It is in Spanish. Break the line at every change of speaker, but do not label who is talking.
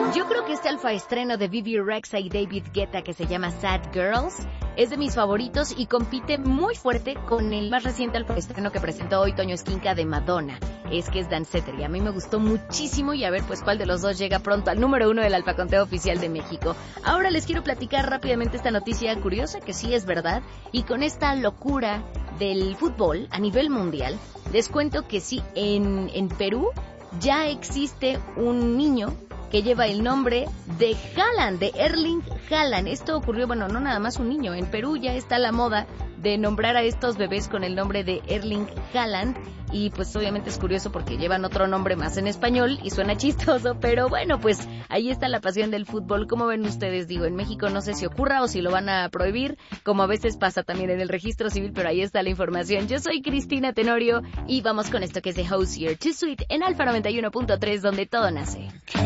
Yo creo que este alfa estreno de Bibi Rexha y David Guetta que se llama Sad Girls es de mis favoritos y compite muy fuerte con el más reciente alfa estreno que presentó hoy Toño Esquinca de Madonna. Es que es Danceter y a mí me gustó muchísimo y a ver pues cuál de los dos llega pronto al número 1 del alfaconteo oficial de México. Ahora les quiero platicar rápidamente esta noticia curiosa que sí es verdad y con esta locura del fútbol a nivel mundial les cuento que sí, en Perú ya existe un niño que lleva el nombre de Haaland, de Erling Haaland. Esto ocurrió, bueno, no nada más un niño. En Perú ya está la moda de nombrar a estos bebés con el nombre de Erling Haaland. Y pues obviamente es curioso porque llevan otro nombre más en español y suena chistoso, pero bueno, pues ahí está la pasión del fútbol. ¿Cómo ven ustedes? Digo, en México no sé si ocurra o si lo van a prohibir, como a veces pasa también en el registro civil, pero ahí está la información. Yo soy Cristina Tenorio y vamos con esto que es de Hozier, Too Sweet en Alfa 91.3, donde todo nace.